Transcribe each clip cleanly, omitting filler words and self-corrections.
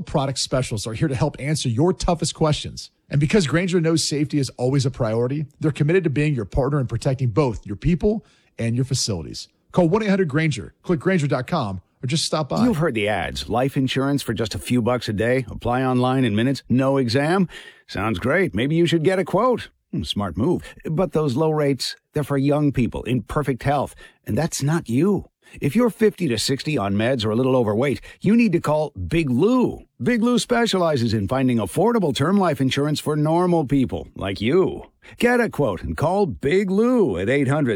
product specialists are here to help answer your toughest questions. And because Grainger knows safety is always a priority, they're committed to being your partner in protecting both your people and your facilities. Call 1-800-GRAINGER, click Grainger.com, or just stop by. You've heard the ads. Life insurance for just a few bucks a day. Apply online in minutes. No exam. Sounds great. Maybe you should get a quote. Smart move. But those low rates, they're for young people in perfect health. And that's not you. If you're 50 to 60 on meds or a little overweight, you need to call Big Lou. Big Lou specializes in finding affordable term life insurance for normal people like you. Get a quote and call Big Lou at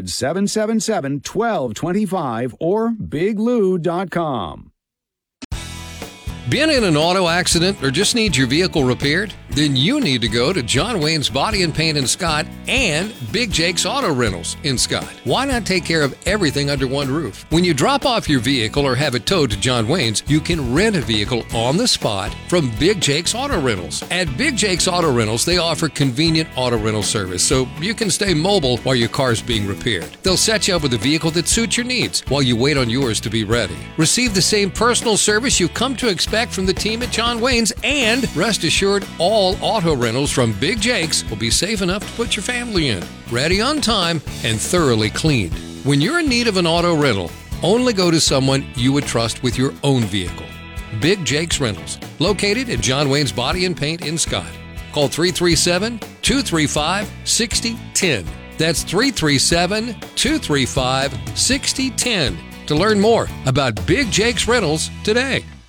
800-777-1225 or biglou.com. Been in an auto accident or just need your vehicle repaired? Then you need to go to John Wayne's Body and Paint in Scott and Big Jake's Auto Rentals in Scott. Why not take care of everything under one roof? When you drop off your vehicle or have it towed to John Wayne's, you can rent a vehicle on the spot from Big Jake's Auto Rentals. At Big Jake's Auto Rentals, they offer convenient auto rental service so you can stay mobile while your car's being repaired. They'll set you up with a vehicle that suits your needs while you wait on yours to be ready. Receive the same personal service you've come to expect from the team at John Wayne's, and rest assured all auto rentals from Big Jake's will be safe enough to put your family in, ready on time and thoroughly cleaned. When you're in need of an auto rental, only go to someone you would trust with your own vehicle. Big Jake's Rentals, located at John Wayne's Body and Paint in Scott. Call 337-235-6010. That's 337-235-6010 to learn more about Big Jake's Rentals today.